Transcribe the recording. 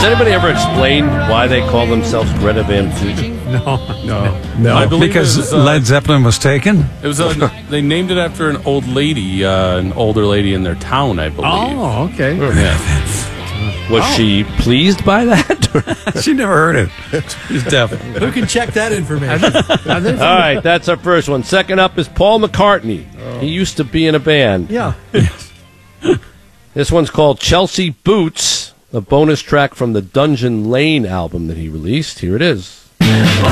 Has anybody ever explained why they call themselves Greta Van Fleet? No. I believe Because it was, Led Zeppelin was taken? It was they named it after an old lady, an older lady in their town, I believe. Oh, okay. Yeah. Was she pleased by that? She never heard it. She's deaf. Who can check that information? All right, that's our first one. Second up is Paul McCartney. He used to be in a band. Yeah. This one's called Chelsea Boots, a bonus track from the Dungeon Lane album that he released. Here it is. Why